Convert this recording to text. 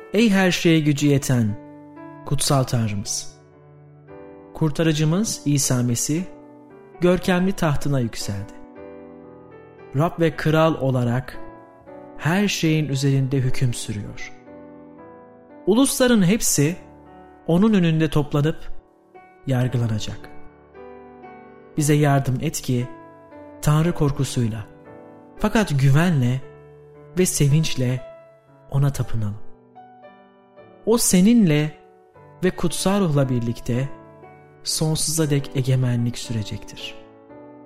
Ey her şeye gücü yeten, kutsal Tanrımız! Kurtarıcımız İsa Mesih, görkemli tahtına yükseldi. Rab ve Kral olarak her şeyin üzerinde hüküm sürüyor. Ulusların hepsi onun önünde toplanıp yargılanacak. Bize yardım et ki Tanrı korkusuyla, fakat güvenle ve sevinçle ona tapınalım. O seninle ve kutsal ruhla birlikte sonsuza dek egemenlik sürecektir.